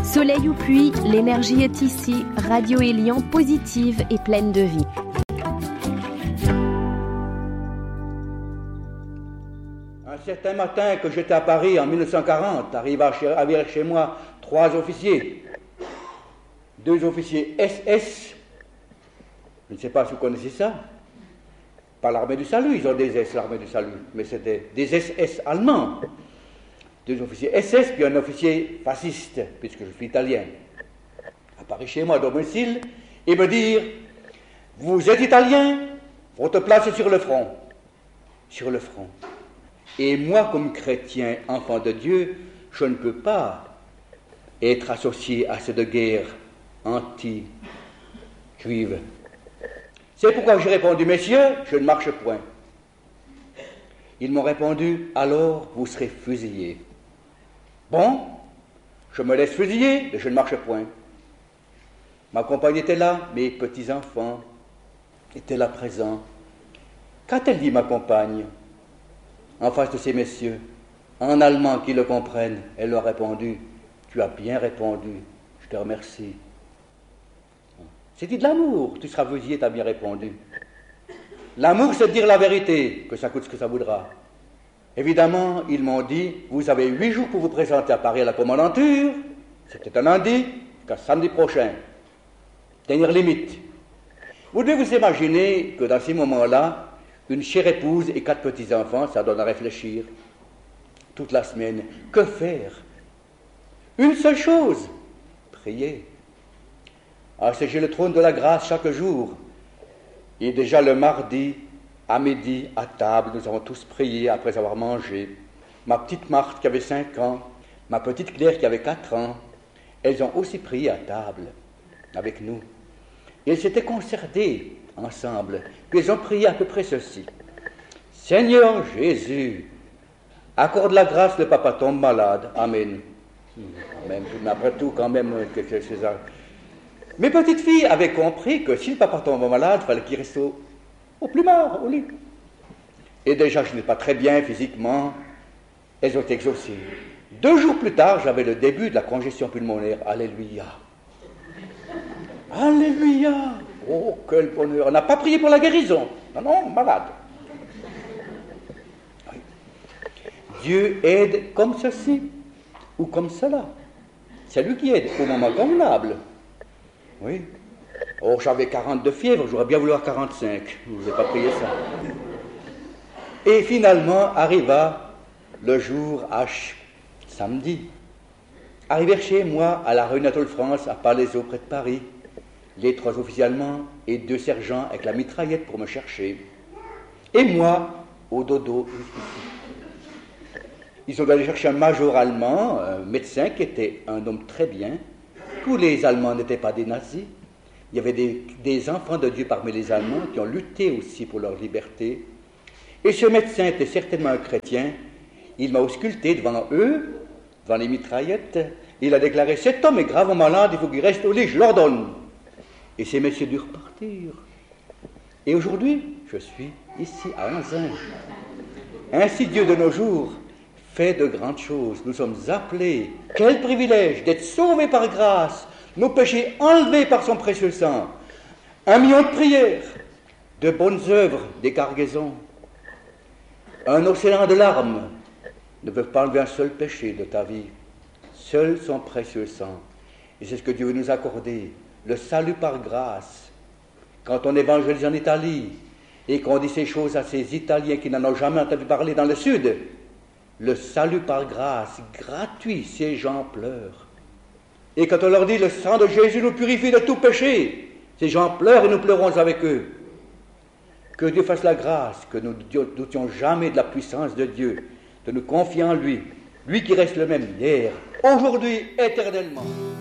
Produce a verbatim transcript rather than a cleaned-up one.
Soleil ou pluie, l'énergie est ici. Radio Élian, positive et pleine de vie. Un certain matin que j'étais à Paris en mille neuf cent quarante, arriva chez, arrivèrent chez moi trois officiers. Deux officiers S S. Je ne sais pas si vous connaissez ça. Pas l'armée du salut, ils ont des S, l'armée du salut, mais c'était des S S allemands. Deux officiers S S, puis un officier fasciste, puisque je suis italien. Apparaît chez moi à domicile et me dire: vous êtes italien, votre place est sur le front. Sur le front. Et moi, comme chrétien, enfant de Dieu, je ne peux pas être associé à cette guerre anti-juive. C'est pourquoi j'ai répondu: messieurs, je ne marche point. Ils m'ont répondu: alors vous serez fusillés. Bon, je me laisse fusiller, mais je ne marche point. Ma compagne était là, mes petits-enfants étaient là présents. Qu'a-t-elle dit, ma compagne, en face de ces messieurs, en allemand qui le comprennent? Elle leur a répondu: tu as bien répondu, je te remercie. C'était de l'amour, tu seras fusillé, tu as bien répondu. L'amour, c'est de dire la vérité, que ça coûte ce que ça voudra. Évidemment, ils m'ont dit: vous avez huit jours pour vous présenter à Paris à la commandanture, c'était un lundi, jusqu'à samedi prochain. Dernière limite. Vous devez vous imaginer que dans ces moments-là, une chère épouse et quatre petits-enfants, ça donne à réfléchir. Toute la semaine, que faire? Une seule chose, prier. Asséger le trône de la grâce chaque jour. Et déjà le mardi, à midi, à table, nous avons tous prié après avoir mangé. Ma petite Marthe qui avait cinq ans, ma petite Claire qui avait quatre ans, elles ont aussi prié à table avec nous. Et elles s'étaient concertées ensemble. Puis elles ont prié à peu près ceci: Seigneur Jésus, accorde la grâce, le papa tombe malade. Amen. Amen. Mais après tout, quand même, quelque chose. Mes petites filles avaient compris que si le papa tombe malade, il fallait qu'il reste au, au plumard, au lit. Et déjà, je n'étais pas très bien physiquement. Elles ont exaucé. Deux jours plus tard, j'avais le début de la congestion pulmonaire. Alléluia. Alléluia. Oh, quel bonheur. On n'a pas prié pour la guérison. Non, non, malade. Oui. Dieu aide comme ceci ou comme cela. C'est lui qui aide au moment convenable. Oui. Oh, j'avais quarante de fièvre, j'aurais bien voulu avoir quarante-cinq. Je ne vous ai pas prié ça. Et finalement, arriva le jour H, samedi. Arrivèrent chez moi, à la rue Anatole France, à Palaiseau, près de Paris, les trois officiers allemands et deux sergents avec la mitraillette pour me chercher. Et moi, au dodo, jusqu'ici. Ils ont allé chercher un major allemand, un médecin qui était un homme très bien. Tous les Allemands n'étaient pas des nazis. Il y avait des, des enfants de Dieu parmi les Allemands qui ont lutté aussi pour leur liberté. Et ce médecin était certainement un chrétien. Il m'a ausculté devant eux, devant les mitraillettes. Il a déclaré: cet homme est gravement malade, il faut qu'il reste au lit, je l'ordonne. Et ces messieurs durent partir. Et aujourd'hui, je suis ici à Anzin. Ainsi Dieu de nos jours fait de grandes choses. Nous sommes appelés, quel privilège d'être sauvés par grâce, nos péchés enlevés par son précieux sang, un million de prières, de bonnes œuvres, des cargaisons. Un océan de larmes ne peut pas enlever un seul péché de ta vie. Seul son précieux sang. Et c'est ce que Dieu veut nous accorder, le salut par grâce. Quand on évangélise en Italie et qu'on dit ces choses à ces Italiens qui n'en ont jamais entendu parler dans le Sud, le salut par grâce, gratuit, ces gens pleurent. Et quand on leur dit: le sang de Jésus nous purifie de tout péché, ces gens pleurent et nous pleurons avec eux. Que Dieu fasse la grâce, que nous ne doutions jamais de la puissance de Dieu, de nous confier en lui, lui qui reste le même hier, aujourd'hui, éternellement.